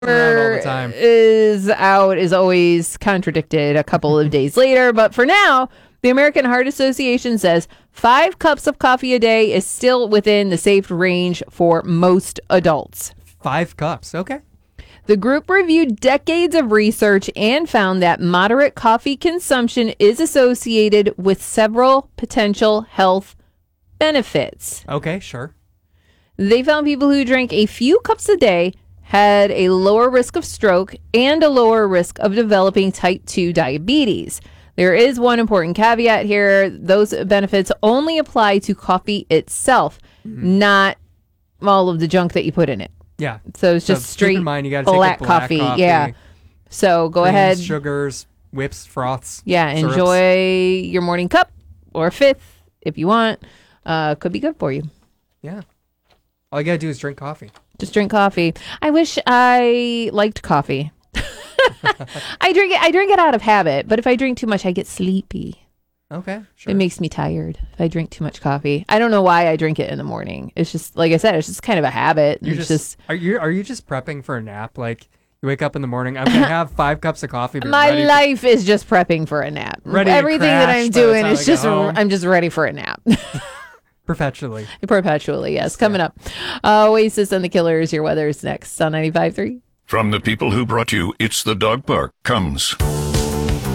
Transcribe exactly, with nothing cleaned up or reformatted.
around all the time. Is out is always contradicted a couple of days later. But for now, the American Heart Association says five cups of coffee a day is still within the safe range for most adults. Five cups. Okay. The group reviewed decades of research and found that moderate coffee consumption is associated with several potential health benefits. Okay, sure. They found people who drank a few cups a day had a lower risk of stroke and a lower risk of developing type two diabetes. There is one important caveat here. Those benefits only apply to coffee itself, mm-hmm. not all of the junk that you put in it. Yeah. So it's so just straight in mind, you gotta take black, black coffee. coffee. Yeah. So go creams, ahead. Sugars, whips, froths. Yeah. syrups. Enjoy your morning cup or fifth if you want. Uh, could be good for you. Yeah. All you got to do is drink coffee. Just drink coffee. I wish I liked coffee. I drink it. I drink it out of habit, but if I drink too much, I get sleepy. Okay, sure. It makes me tired if I drink too much coffee. I don't know why I drink it in the morning. It's just, like I said, it's just kind of a habit. You're it's just, just are you are you just prepping for a nap? Like you wake up in the morning, I'm gonna have five cups of coffee. But my ready life is just prepping for a nap. Ready Everything to that crash I'm by the doing time is I just get home. I'm just ready for a nap. Perpetually. Perpetually, yes. Coming up, uh, Oasis and the Killers. Your weather is next on ninety-five point three. From the people who brought you It's the Dog Park comes